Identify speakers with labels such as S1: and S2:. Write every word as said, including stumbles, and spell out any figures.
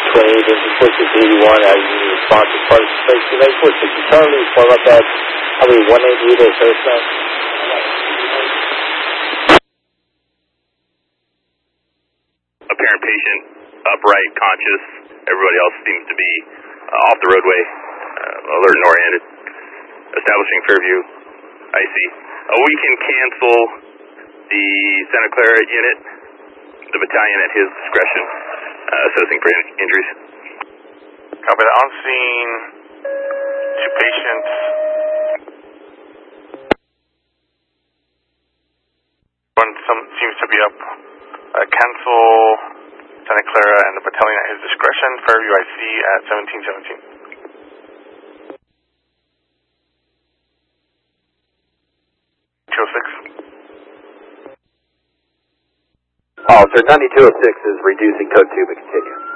S1: twenty-eight, engine four six eighty-one, as you respond to part of space, nine four six Charlie, follow up at, how many, one eighty-eight at Thursday?
S2: Apparent patient, upright, conscious. Everybody else seems to be uh, off the roadway, uh, alert and oriented. Establishing Fairview, I C. Uh, we can cancel the Santa Clara unit, the battalion at his discretion, uh, assessing for in injuries.
S3: Copy that. On scene, two patients. One some, seems to be up. Uh, cancel Santa Clara and the battalion at his discretion. Fairview I C at seventeen seventeen. two oh six.
S4: Officer, ninety-two oh six is reducing code two, but continue.